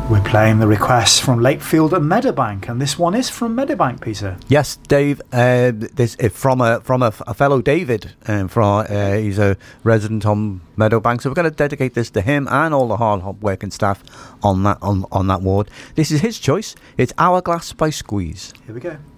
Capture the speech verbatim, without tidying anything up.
We're playing the requests from Lakefield and Meadowbank, and this one is from Meadowbank, Peter. Yes, Dave. Uh, this is from a from a, a fellow David. Um, from uh, he's a resident on Meadowbank, so we're going to dedicate this to him and all the hard working staff on that on on that ward. This is his choice. It's Hourglass by Squeeze. Here we go.